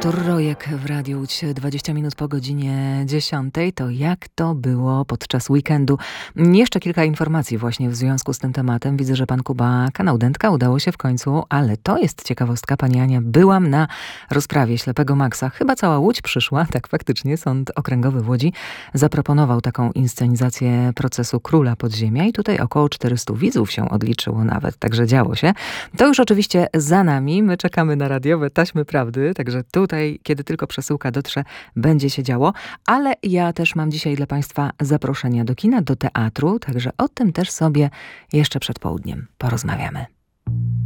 Artur Rojek w Radiu Łódź, 20 minut po godzinie 10. To jak to było podczas weekendu? Jeszcze kilka informacji właśnie w związku z tym tematem. Widzę, że pan Kuba Kanał Dętka udało się w końcu, ale to jest ciekawostka, pani Ania. Byłam na rozprawie Ślepego Maxa. Chyba cała Łódź przyszła. Tak, faktycznie. Sąd Okręgowy w Łodzi zaproponował taką inscenizację procesu Króla Podziemia i tutaj około 400 widzów się odliczyło nawet, także działo się. To już oczywiście za nami. My czekamy na radiowe taśmy prawdy, także tutaj, kiedy tylko przesyłka dotrze, będzie się działo. Ale ja też mam dzisiaj dla państwa zaproszenia do kina, do teatru, także o tym też sobie jeszcze przed południem porozmawiamy.